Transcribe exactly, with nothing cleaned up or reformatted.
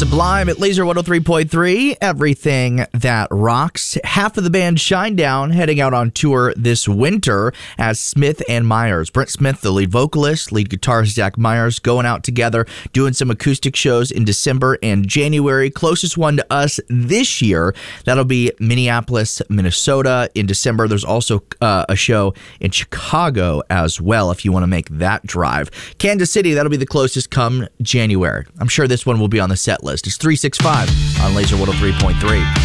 Sublime at Laser one oh three point three, everything that rocks. Half of the band Shinedown heading out on tour this winter as Smith and Myers. Brent Smith, the lead vocalist, lead guitarist Zach Myers, going out together, doing some acoustic shows in December and January. Closest one to us this year, that'll be Minneapolis, Minnesota in December. There's also uh, a show in Chicago as well if you want to make that drive. Kansas City, that'll be the closest come January. I'm sure this one will be on the set list. It's three sixty-five on Laser one oh three point three.